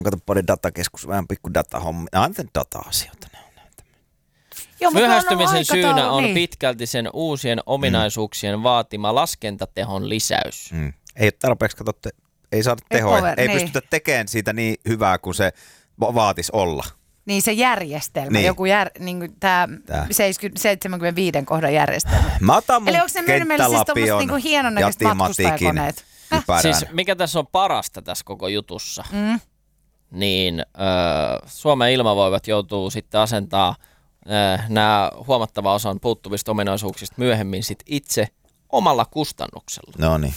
Kato paljon datakeskus, vähän pikku datahommi. Data-asioita ne on näitä. Myöhästymisen syynä on pitkälti sen uusien ominaisuuksien vaatima laskentatehon lisäys. Ei ole tarpeeksi, ei saada tehoja. Ei pystytä tekemään siitä niin hyvää kuin se vaatisi olla. Niin se järjestelmä, joku niin tämä 75 kohdan järjestelmä. Mä otan mun eli onko se myynyt meille siis tommoset niinku hienon näköiset matkustajakoneet? Siis mikä tässä on parasta tässä koko jutussa, niin Suomen ilmavoimat joutuu sitten asentaa nämä huomattava osan puuttuvista ominaisuuksista myöhemmin sit itse omalla kustannuksella. No niin.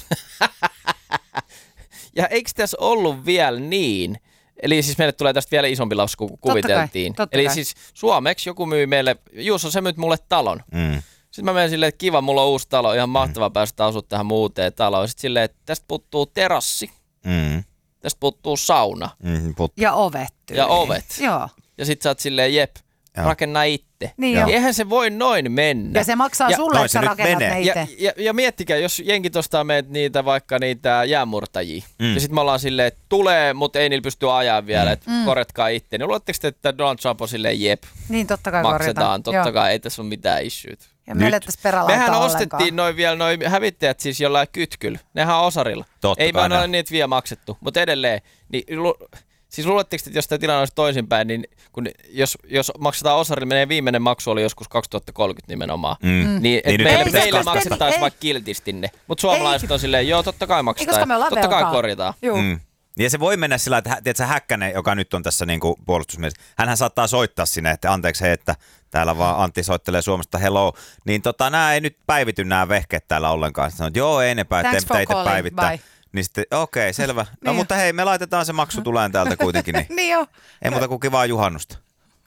Ja eikö tässä ollut vielä niin, eli siis meille tulee tästä vielä isompi lasku kuin kuviteltiin. Totta eli kai. siis suomeksi joku myy meille, Juuso sä myyt mulle talon. Sitten mä menen silleen, että kiva, mulla on uusi talo, ihan mahtavaa päästä asua tähän uuteen taloon. Sitten silleen, että tästä puuttuu terassi, tästä puuttuu sauna. Ja ovet. Ja ovet. Joo. Ja sit sä oot silleen, jep, rakenna itse. Niin eihän se voi noin mennä. Ja se maksaa sulle, että sä rakennat ne itse. Ja miettikää, jos jenki ostaa meitä niitä vaikka niitä jäänmurtajia. Ja sit me ollaan silleen, että tulee, mutta ei niillä pysty ajaa vielä, että korjatkaa itse. Niin luotteko te, että Donald Trump on silleen, jep, niin, totta kai maksetaan. Totta kai, ei tässä ole mitään issueita. Ja me elettäisiin perälautaa mehän ollenkaan. ostettiin noin hävittäjät siis jollain kytkyllä. Nehän on osarilla. Ei vaan ole niitä vielä maksettu, mutta edelleen. Niin, siis luuletteko, että jos tämä tilanne olisi toisinpäin, niin jos maksetaan osarilla, menee viimeinen maksu oli joskus 2030 nimenomaan. Niin meille maksettaisiin vaikka kiltisti ne. Mutta suomalaiset on silleen, joo, totta kai maksetaan. Totta kai korjataan. Ja se voi mennä sillä tavalla, että tiedätkö, Häkkänen, joka nyt on tässä niin kuin puolustusmies, hänhän saattaa soittaa sinne, että anteeksi että täällä vaan Antti soittelee Suomesta, hello. Niin nämä ei nyt päivity nämä vehkeet täällä ollenkaan. Sitten sanoo, että joo, ei ne päivittää. Bye. Niin sitten, okei, selvä. No niin mutta hei, me laitetaan se maksu tuleen täältä kuitenkin. Niin jo. Ei muuta kuin kivaa juhannusta.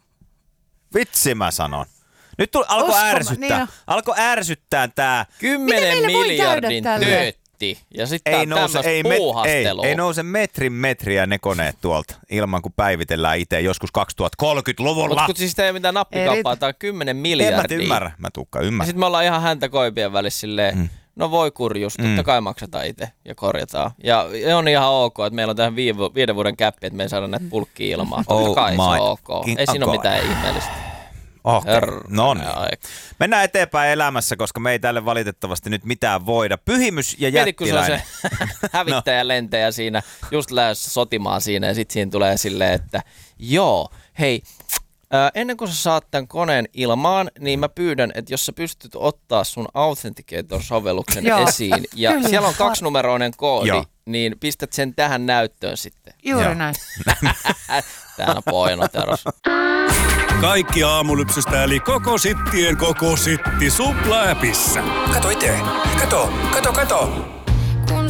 Vitsi mä sanon. Nyt alkoi ärsyttää. Niin alkoi ärsyttää tää 10 miljardin töötti. Ja sitten on tämmöistä puuhastelua. Ei nouse metriä ne koneet tuolta ilman kuin päivitellään itse joskus 2030-luvulla. Mutta siis ei mitään nappikauppaa, tämä on 10 miljardia. En ymmärrä. Mä tuukkaan ymmärrä. Ja sitten me ollaan ihan häntä koipien välissä silleen, no voi kurjus, totta kai maksetaan itse ja korjataan. Ja on ihan ok, että meillä on tähän 5 vuoden käppi, että me ei saada näitä pulkkia ilmaa. Totta kai se on ok. Ei siinä ole mitään ihmeellistä. Okay. No niin. Mennään eteenpäin elämässä, koska me ei tälle valitettavasti nyt mitään voida. Pyhimys ja jättiläinen. Kun se on se hävittäjä lentäjä siinä, just lähdössä sotimaan siinä ja sitten siinä tulee silleen, että joo, hei, ennen kuin sä saat tämän koneen ilmaan, niin mä pyydän, että jos sä pystyt ottaa sun Authenticator-sovelluksen esiin ja kyllä, siellä on 2-numeroinen koodi, niin pistät sen tähän näyttöön sitten. Juuri näin. Tää on poinoteros. Kaikki aamulypsystä eli koko sittien koko sitti Supla-appissa. Kato itse. Kato.